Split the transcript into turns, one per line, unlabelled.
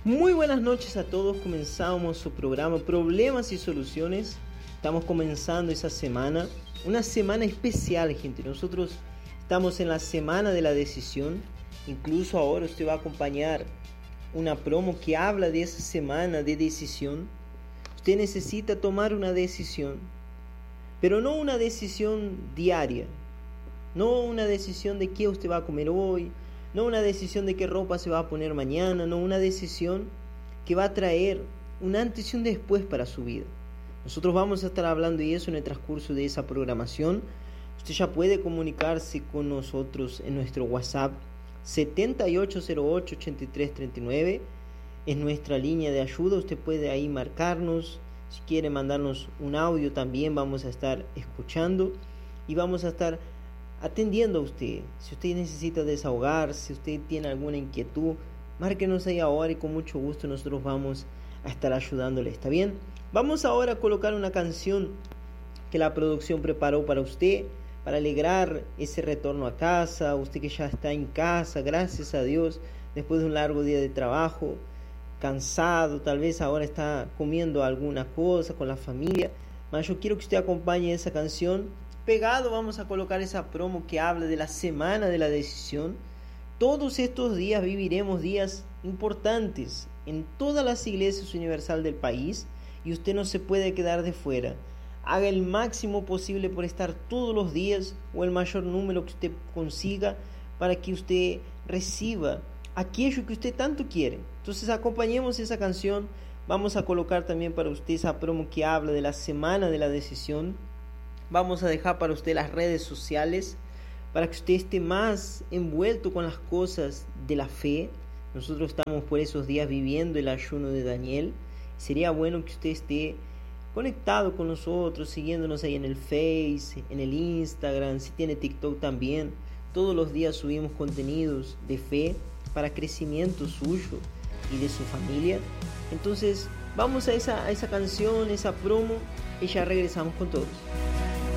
Muy buenas noches a todos. Comenzamos su programa Problemas y Soluciones. Estamos comenzando esa semana, una semana especial, gente. Nosotros estamos en la semana de la decisión. Incluso ahora usted va a acompañar una promo que habla de esa semana de decisión. Usted necesita tomar una decisión, pero no una decisión diaria, no una decisión de qué usted va a comer hoy, no una decisión de qué ropa se va a poner mañana, no una decisión que va a traer un antes y un después para su vida. Nosotros vamos a estar hablando de eso en el transcurso de esa programación. Usted ya puede comunicarse con nosotros en nuestro WhatsApp 7808-8339. Es nuestra línea de ayuda. Usted puede ahí marcarnos. Si quiere mandarnos un audio también vamos a estar escuchando y vamos a estar atendiendo a usted. Si usted necesita desahogarse, si usted tiene alguna inquietud, márquenos ahí ahora y con mucho gusto nosotros vamos a estar ayudándole. ¿Está bien? Vamos ahora a colocar una canción que la producción preparó para usted, para alegrar ese retorno a casa. Usted que ya está en casa, gracias a Dios, después de un largo día de trabajo, cansado, tal vez ahora está comiendo alguna cosa con la familia. Mas yo quiero que usted acompañe esa canción. Pegado vamos a colocar esa promo que habla de la semana de la decisión. Todos estos días viviremos días importantes en todas las iglesias universal del país y usted no se puede quedar de fuera. Haga el máximo posible por estar todos los días o el mayor número que usted consiga para que usted reciba aquello que usted tanto quiere. Entonces acompañemos esa canción. Vamos a colocar también para usted esa promo que habla de la semana de la decisión. Vamos a dejar para usted las redes sociales para que usted esté más envuelto con las cosas de la fe. Nosotros estamos por esos días viviendo el ayuno de Daniel. Sería bueno que usted esté conectado con nosotros, siguiéndonos ahí en el Face, en el Instagram, si tiene TikTok también. Todos los días subimos contenidos de fe para crecimiento suyo y de su familia. Entonces vamos a esa canción, esa promo y ya regresamos con todos.